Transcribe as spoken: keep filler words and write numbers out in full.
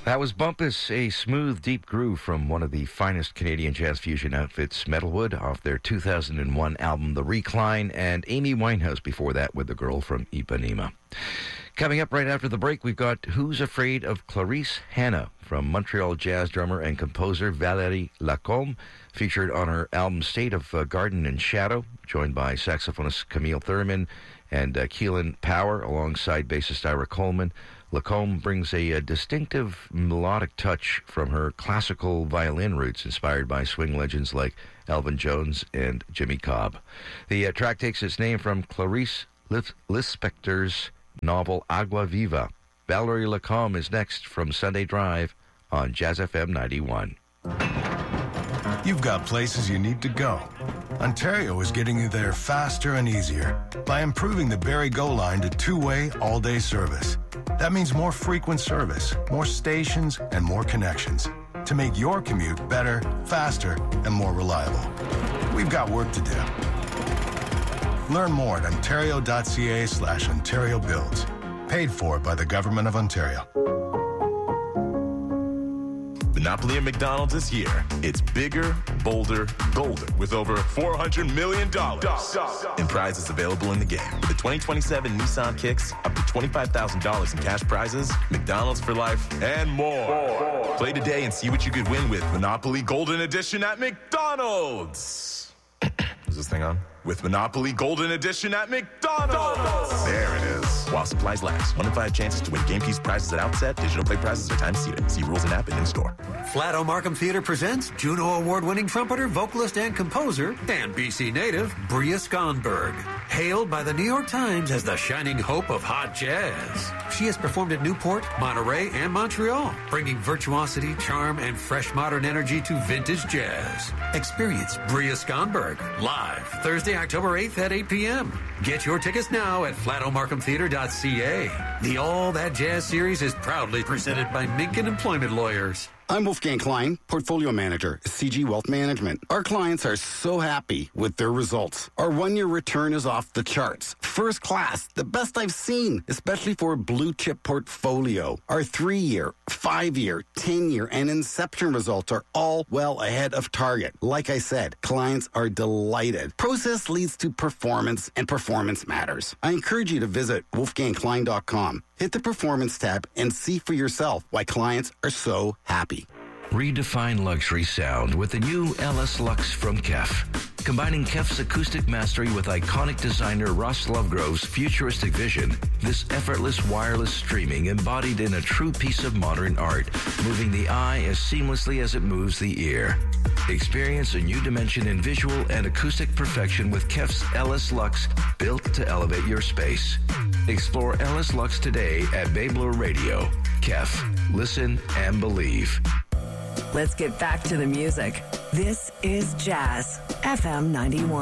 That was Bumpus, a smooth, deep groove from one of the finest Canadian jazz fusion outfits, Metalwood, off their two thousand one album, The Recline, and Amy Winehouse before that with The Girl from Ipanema. Coming up right after the break, we've got Who's Afraid of Clarice Hannah from Montreal jazz drummer and composer Valérie Lacombe, featured on her album State of uh, Garden and Shadow, joined by saxophonist Camille Thurman and uh, Keelan Power alongside bassist Ira Coleman. Lacombe brings a, a distinctive melodic touch from her classical violin roots, inspired by swing legends like Elvin Jones and Jimmy Cobb. The uh, track takes its name from Clarice Lispector's novel Agua Viva. Valérie Lacombe is next from Sunday Drive on Jazz F M ninety-one. You've got places you need to go. Ontario is getting you there faster and easier by improving the Barrie Go line to two-way, all-day service. That means more frequent service, more stations, and more connections to make your commute better, faster, and more reliable. We've got work to do. Learn more at ontario.ca slash Ontario Builds. Paid for by the Government of Ontario. Monopoly at McDonald's this year. It's bigger, bolder, golder with over four hundred million dollars in prizes available in the game. With the twenty twenty-seven Nissan Kicks, up to twenty-five thousand dollars in cash prizes, McDonald's for life, and more. Play today and see what you could win with Monopoly Golden Edition at McDonald's. Is this thing on? With Monopoly Golden Edition at McDonald's. There it is. While supplies last. One in five chances to win game piece prizes at outset. Digital play prizes are time seated. See rules and app and in-store. Flato Markham Theatre presents Juno Award-winning trumpeter, vocalist, and composer, and B C native, Bria Skonberg. Hailed by the New York Times as the shining hope of hot jazz. She has performed at Newport, Monterey, and Montreal, bringing virtuosity, charm, and fresh modern energy to vintage jazz. Experience Bria Skonberg live Thursday, October eighth at eight p.m. Get your tickets now at flato markham theatre dot c a. The All That Jazz series is proudly presented by Minkin Employment Lawyers. I'm Wolfgang Klein, Portfolio Manager, C G Wealth Management. Our clients are so happy with their results. Our one-year return is off the charts. First class, the best I've seen, especially for a blue-chip portfolio. Our three-year, five-year, ten-year, and Inception results are all well ahead of target. Like I said, clients are delighted. Process leads to performance, and performance matters. I encourage you to visit wolfgang klein dot com. Hit the Performance tab and see for yourself why clients are so happy. Redefine luxury sound with the new L S Lux from Kef. Combining Kef's acoustic mastery with iconic designer Ross Lovegrove's futuristic vision, this effortless wireless streaming embodied in a true piece of modern art, moving the eye as seamlessly as it moves the ear. Experience a new dimension in visual and acoustic perfection with Kef's L S Lux, built to elevate your space. Explore L S Lux today at Babler Radio. Kef, listen and believe. Let's get back to the music. This is Jazz F M ninety-one.